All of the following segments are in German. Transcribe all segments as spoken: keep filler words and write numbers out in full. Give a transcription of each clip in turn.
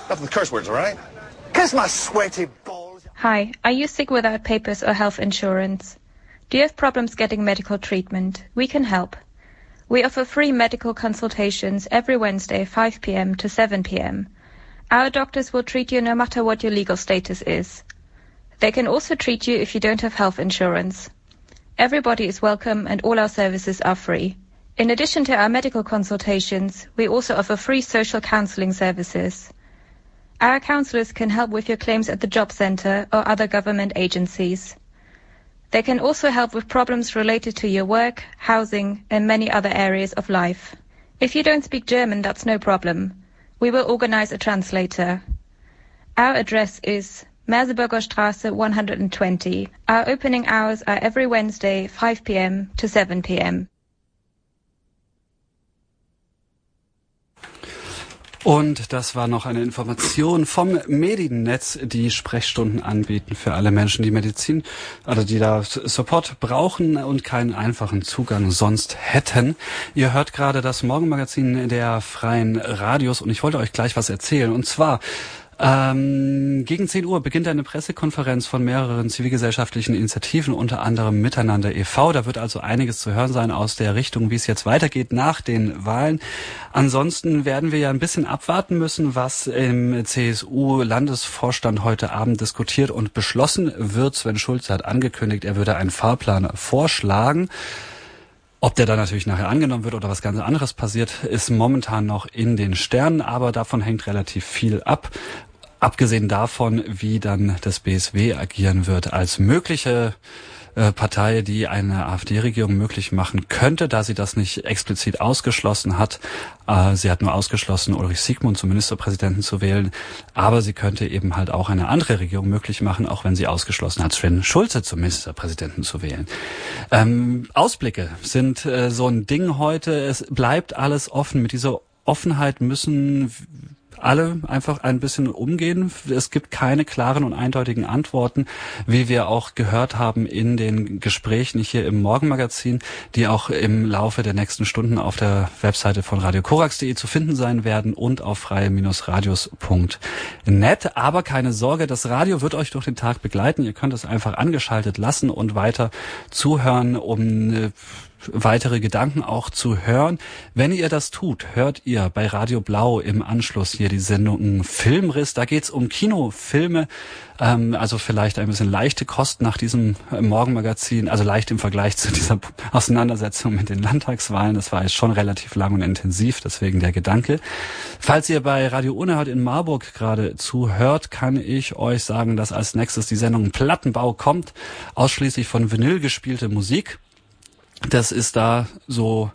Nothing with curse words, all right? Kiss my sweaty balls. Hi, are you sick without papers or health insurance? Do you have problems getting medical treatment? We can help. We offer free medical consultations every Wednesday, five p.m. to seven p.m. Our doctors will treat you no matter what your legal status is. They can also treat you if you don't have health insurance. Everybody is welcome and all our services are free. In addition to our medical consultations, we also offer free social counseling services. Our counselors can help with your claims at the job center or other government agencies. They can also help with problems related to your work, housing, and many other areas of life. If you don't speak German, that's no problem. We will organize a translator. Our address is Merseburger Straße one hundred twenty. Our opening hours are every Wednesday, five p.m. to seven p.m. Und das war noch eine Information vom Medinetz, die Sprechstunden anbieten für alle Menschen, die Medizin, also die da Support brauchen und keinen einfachen Zugang sonst hätten. Ihr hört gerade das Morgenmagazin der Freien Radios und ich wollte euch gleich was erzählen. Und zwar Ähm, gegen zehn Uhr beginnt eine Pressekonferenz von mehreren zivilgesellschaftlichen Initiativen, unter anderem Miteinander e V Da wird also einiges zu hören sein aus der Richtung, wie es jetzt weitergeht nach den Wahlen. Ansonsten werden wir ja ein bisschen abwarten müssen, was im C S U-Landesvorstand heute Abend diskutiert und beschlossen wird. Sven Schulze hat angekündigt, er würde einen Fahrplan vorschlagen. Ob der dann natürlich nachher angenommen wird oder was ganz anderes passiert, ist momentan noch in den Sternen, aber davon hängt relativ viel ab. Abgesehen davon, wie dann das B S W agieren wird als mögliche äh, Partei, die eine AfD-Regierung möglich machen könnte, da sie das nicht explizit ausgeschlossen hat. Äh, sie hat nur ausgeschlossen, Ulrich Siegmund zum Ministerpräsidenten zu wählen, aber sie könnte eben halt auch eine andere Regierung möglich machen, auch wenn sie ausgeschlossen hat, Sven Schulze zum Ministerpräsidenten zu wählen. Ähm, Ausblicke sind äh, so ein Ding heute. Es bleibt alles offen. Mit dieser Offenheit müssen alle einfach ein bisschen umgehen. Es gibt keine klaren und eindeutigen Antworten, wie wir auch gehört haben in den Gesprächen hier im Morgenmagazin, die auch im Laufe der nächsten Stunden auf der Webseite von radio korax punkt de zu finden sein werden und auf freie Radios punkt net. Aber keine Sorge, das Radio wird euch durch den Tag begleiten. Ihr könnt es einfach angeschaltet lassen und weiter zuhören, um äh, weitere Gedanken auch zu hören. Wenn ihr das tut, hört ihr bei Radio Blau im Anschluss hier die Sendung Filmriss. Da geht's um Kinofilme, ähm, also vielleicht ein bisschen leichte Kost nach diesem äh, Morgenmagazin, also leicht im Vergleich zu dieser Auseinandersetzung mit den Landtagswahlen. Das war jetzt schon relativ lang und intensiv, deswegen der Gedanke. Falls ihr bei Radio Unerhört in Marburg gerade zuhört, kann ich euch sagen, dass als nächstes die Sendung Plattenbau kommt, ausschließlich von Vinyl gespielte Musik. Das ist da so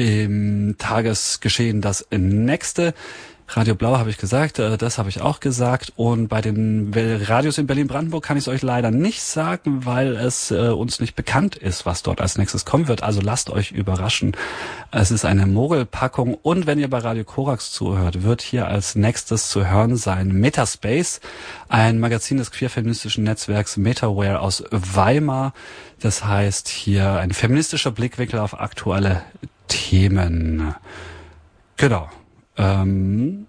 im Tagesgeschehen das nächste. Radio Blau habe ich gesagt, das habe ich auch gesagt. Und bei den Radios in Berlin-Brandenburg kann ich es euch leider nicht sagen, weil es äh, uns nicht bekannt ist, was dort als nächstes kommen wird. Also lasst euch überraschen. Es ist eine Mogelpackung. Und wenn ihr bei Radio Korax zuhört, wird hier als nächstes zu hören sein Metaspace, ein Magazin des queer-feministischen Netzwerks Metaware aus Weimar. Das heißt hier ein feministischer Blickwinkel auf aktuelle Themen. Genau. Ähm,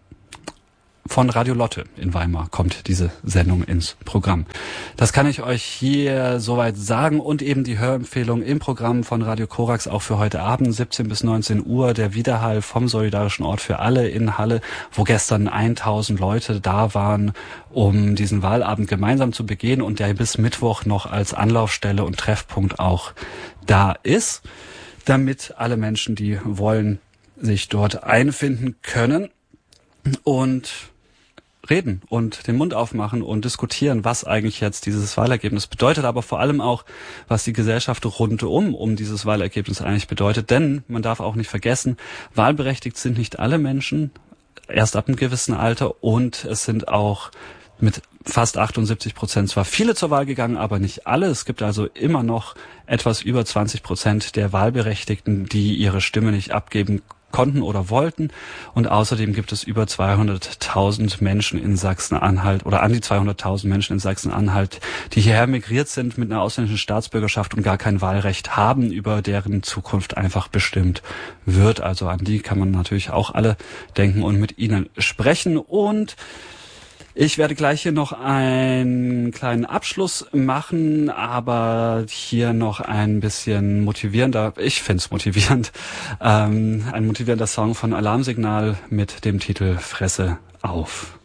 von Radio Lotte in Weimar kommt diese Sendung ins Programm. Das kann ich euch hier soweit sagen und eben die Hörempfehlung im Programm von Radio Korax auch für heute Abend, siebzehn bis neunzehn Uhr, der Widerhall vom Solidarischen Ort für alle in Halle, wo gestern tausend Leute da waren, um diesen Wahlabend gemeinsam zu begehen und der bis Mittwoch noch als Anlaufstelle und Treffpunkt auch da ist, damit alle Menschen, die wollen, sich dort einfinden können und reden und den Mund aufmachen und diskutieren, was eigentlich jetzt dieses Wahlergebnis bedeutet, aber vor allem auch, was die Gesellschaft rundum um dieses Wahlergebnis eigentlich bedeutet. Denn man darf auch nicht vergessen, wahlberechtigt sind nicht alle Menschen, erst ab einem gewissen Alter, und es sind auch mit fast achtundsiebzig Prozent zwar viele zur Wahl gegangen, aber nicht alle. Es gibt also immer noch etwas über zwanzig Prozent der Wahlberechtigten, die ihre Stimme nicht abgeben konnten oder wollten. Und außerdem gibt es über zweihunderttausend Menschen in Sachsen-Anhalt oder an die zweihunderttausend Menschen in Sachsen-Anhalt, die hierher migriert sind mit einer ausländischen Staatsbürgerschaft und gar kein Wahlrecht haben, über deren Zukunft einfach bestimmt wird. Also an die kann man natürlich auch alle denken und mit ihnen sprechen. Und Ich werde gleich hier noch einen kleinen Abschluss machen, aber hier noch ein bisschen motivierender, ich finde es motivierend, ähm, ein motivierender Song von Alarmsignal mit dem Titel Fresse auf.